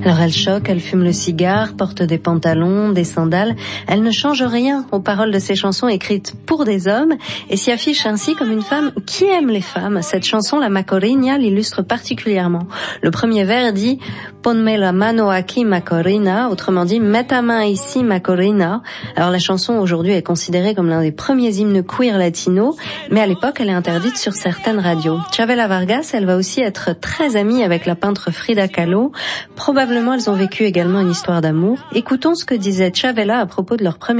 Alors elle choque, elle fume le cigare, porte des pantalons, des sandales. Elle ne change rien aux paroles de ses chansons écrites pour des hommes et s'y affiche ainsi comme une femme qui aime les femmes. Cette chanson, la Macorina, l'illustre particulièrement. Le premier vers dit « Ponme la mano aquí, Macorina », autrement dit « Mets ta main ici, Macorina ». Alors la chanson aujourd'hui est considérée comme l'un des premiers hymnes queer latinos, mais à l'époque elle est interdite sur certaines radios. Chavela Vargas, elle va aussi être très amie avec la peintre Frida Kahlo. Probablement elles ont vécu également une histoire d'amour. Écoutons ce que disait Chavela à propos de leur première